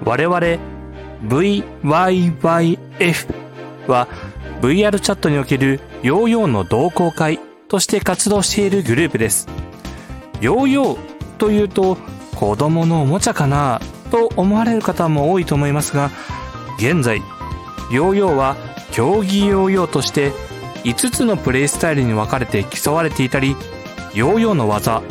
我々 VYYF は VR チャットにおけるヨーヨーの同好会として活動しているグループです。ヨーヨーというと子供のおもちゃかなと思われる方も多いと思いますが、現在ヨーヨーは競技ヨーヨーとして5つのプレイスタイルに分かれて競われていたり、ヨーヨーの技、